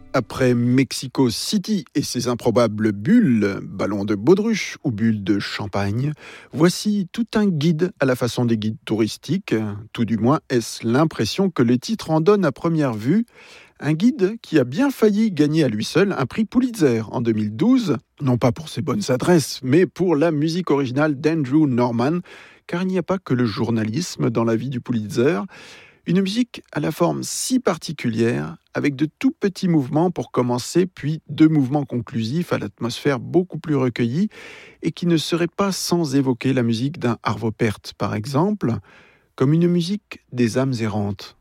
Après Mexico City et ses improbables bulles, ballons de baudruche ou bulles de champagne, voici tout un guide à la façon des guides touristiques. Tout du moins, est-ce l'impression que le titre en donne à première vue. Un guide qui a bien failli gagner à lui seul un prix Pulitzer en 2012, non pas pour ses bonnes adresses, mais pour la musique originale d'Andrew Norman, car il n'y a pas que le journalisme dans la vie du Pulitzer. Une musique à la forme si particulière, avec de tout petits mouvements pour commencer, puis 2 mouvements conclusifs à l'atmosphère beaucoup plus recueillie, et qui ne serait pas sans évoquer la musique d'un Arvo Pärt, par exemple, comme une musique des âmes errantes.